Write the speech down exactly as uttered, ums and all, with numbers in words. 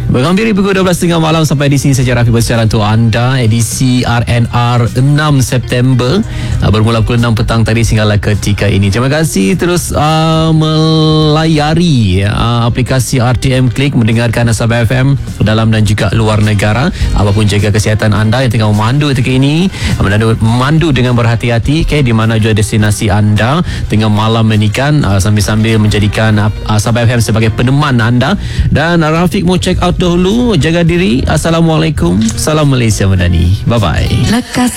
Bergambiri pukul dua belas tiga puluh malam sampai di sini saja Rafi bersiaran untuk anda edisi R N R enam September uh, bermula pukul enam petang tadi sehinggalah ketika ini. Terima kasih terus uh, melayari uh, aplikasi R T M Klik mendengarkan Sabah F M dalam dan juga luar negara. Apapun jaga kesihatan anda yang tengah memandu ketika ini, memandu, memandu dengan berhati-hati okay, di mana juga destinasi anda tengah malam menikan uh, sambil-sambil menjadikan uh, Sabah F M sebagai peneman anda. Dan uh, Rafiq mau check out dahulu. Jaga diri. Assalamualaikum. Salam Malaysia Madani. Bye bye. Lekas